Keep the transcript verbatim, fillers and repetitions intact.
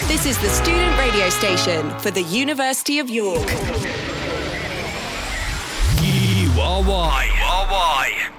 This is the student radio station for the University of York. U R Y. U R Y.